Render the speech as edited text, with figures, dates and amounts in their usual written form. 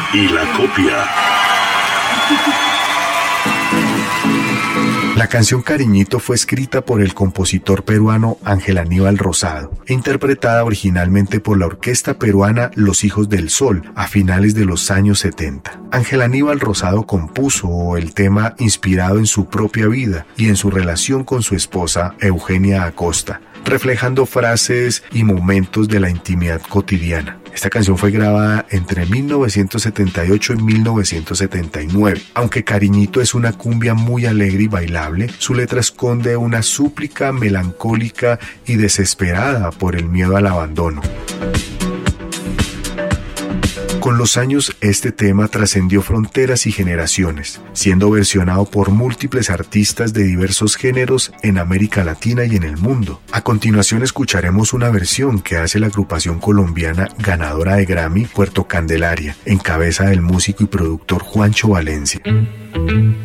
y la copia. La canción Cariñito fue escrita por el compositor peruano Ángel Aníbal Rosado e interpretada originalmente por la orquesta peruana Los Hijos del Sol a finales de los años 70. Ángel Aníbal Rosado compuso el tema inspirado en su propia vida y en su relación con su esposa Eugenia Acosta, reflejando frases y momentos de la intimidad cotidiana. Esta canción fue grabada entre 1978 y 1979. Aunque Cariñito es una cumbia muy alegre y bailable, su letra esconde una súplica melancólica y desesperada por el miedo al abandono. Con los años, este tema trascendió fronteras y generaciones, siendo versionado por múltiples artistas de diversos géneros en América Latina y en el mundo. A continuación escucharemos una versión que hace la agrupación colombiana ganadora de Grammy, Puerto Candelaria, en cabeza del músico y productor Juancho Valencia.